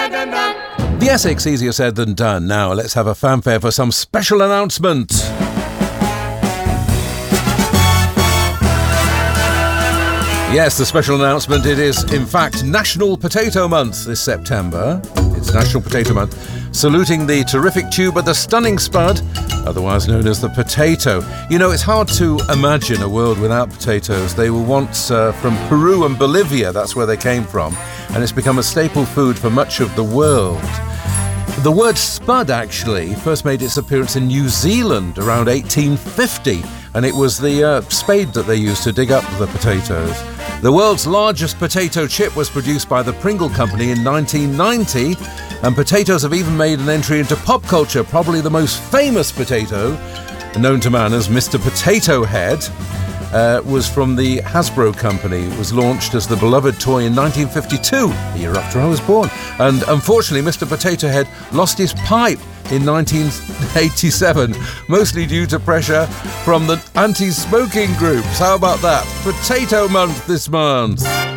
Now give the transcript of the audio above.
The Essex, easier said than done. Now let's have a fanfare for some special announcement. Yes, the special announcement. It is, in fact, National Potato Month this September. It's National Potato Month, saluting the terrific tuber, the stunning spud, otherwise known as the potato. You know, it's hard to imagine a world without potatoes. They were once from Peru and Bolivia, that's where they came from, and it's become a staple food for much of the world. The word spud actually first made its appearance in New Zealand around 1850, and it was the spade that they used to dig up the potatoes. The world's largest potato chip was produced by the Pringle Company in 1990, and potatoes have even made an entry into pop culture. Probably the most famous potato, known to man as Mr. Potato Head, was from the Hasbro Company. It was launched as the beloved toy in 1952, the year after I was born. And unfortunately, Mr. Potato Head lost his pipe in 1987, mostly due to pressure from the anti-smoking groups. How about that? Potato Month this month.